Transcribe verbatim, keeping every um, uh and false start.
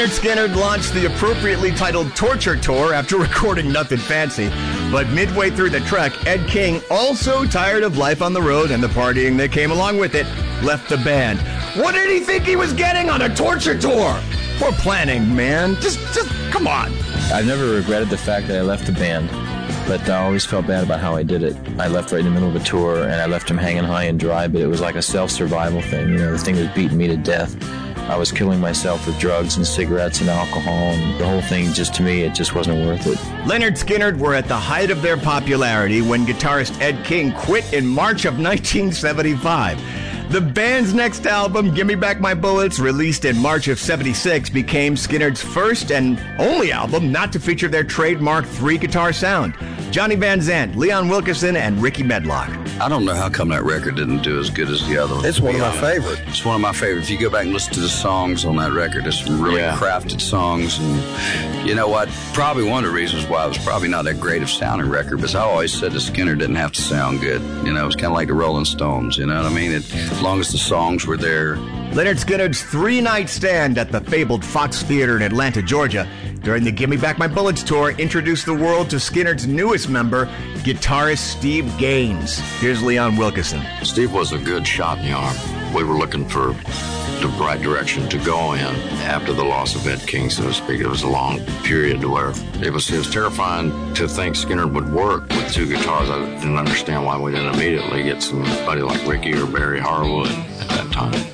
Lynyrd Skynyrd launched the appropriately titled Torture Tour after recording Nothing Fancy. But midway through the trek, Ed King, also tired of life on the road and the partying that came along with it, left the band. What did he think he was getting on a torture tour? Poor planning, man. Just, just, come on. I've never regretted the fact that I left the band, but I always felt bad about how I did it. I left right in the middle of a tour, and I left him hanging high and dry, but it was like a self-survival thing. You know, the thing was beating me to death. I was killing myself with drugs and cigarettes and alcohol, and the whole thing, just to me, it just wasn't worth it. Lynyrd Skynyrd were at the height of their popularity when guitarist Ed King quit in March of nineteen seventy-five. The band's next album, Gimme Back My Bullets, released in March of seventy-six, became Skynyrd's first and only album not to feature their trademark three-guitar sound. Johnny Van Zant, Leon Wilkeson, and Ricky Medlock. I don't know how come that record didn't do as good as the other one. It's one of my favorites. It's one of my favorites. If you go back and listen to the songs on that record, there's some really Yeah. crafted songs. And you know what? Probably one of the reasons why it was probably not that great of sounding record, because I always said that Skynyrd didn't have to sound good. You know, it was kind of like the Rolling Stones, you know what I mean? It, as long as the songs were there. Lynyrd Skynyrd's three-night stand at the fabled Fox Theater in Atlanta, Georgia, during the Gimme Back My Bullets tour introduced the world to Skynyrd's newest member, guitarist Steve Gaines. Here's Leon Wilkeson. Steve was a good shot in the arm. We were looking for the right direction to go in after the loss of Ed King, so to speak. It was a long period to where it was, it was terrifying to think Skynyrd would work with two guitars. I didn't understand why we didn't immediately get somebody like Ricky or Barry Harwood at that time.